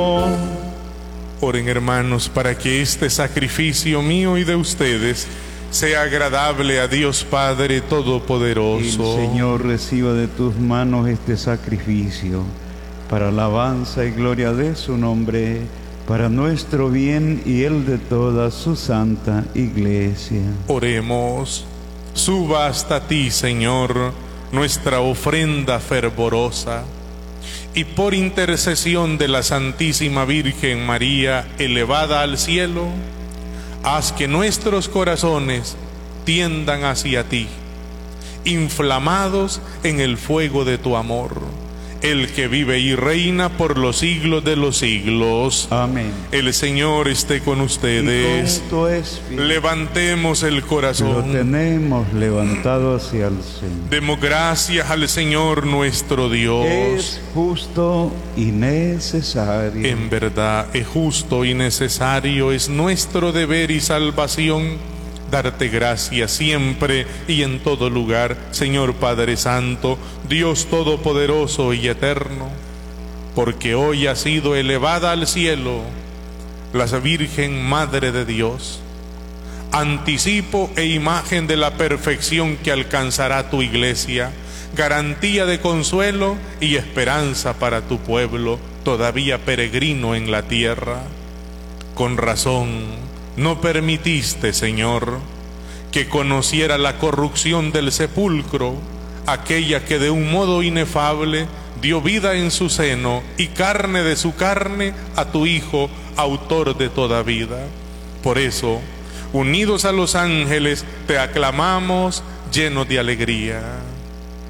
Oren, hermanos, para que este sacrificio mío y de ustedes sea agradable a Dios Padre Todopoderoso. El Señor reciba de tus manos este sacrificio para alabanza y gloria de su nombre, para nuestro bien y el de toda su santa Iglesia. Oremos. Suba hasta ti, Señor, nuestra ofrenda fervorosa, y por intercesión de la Santísima Virgen María, elevada al cielo, haz que nuestros corazones tiendan hacia ti, inflamados en el fuego de tu amor, el que vive y reina por los siglos de los siglos. Amén. El Señor esté con ustedes. Y con tu espíritu. Levantemos el corazón. Lo tenemos levantado hacia el Señor. Demos gracias al Señor nuestro Dios. Es justo y necesario. En verdad es justo y necesario, es nuestro deber y salvación darte gracias siempre y en todo lugar, Señor Padre Santo, Dios Todopoderoso y Eterno, porque hoy ha sido elevada al cielo la Virgen Madre de Dios, anticipo e imagen de la perfección que alcanzará tu Iglesia, garantía de consuelo y esperanza para tu pueblo, todavía peregrino en la tierra. Con razón no permitiste, Señor, que conociera la corrupción del sepulcro, aquella que de un modo inefable dio vida en su seno y carne de su carne a tu Hijo, autor de toda vida. Por eso, unidos a los ángeles, te aclamamos llenos de alegría.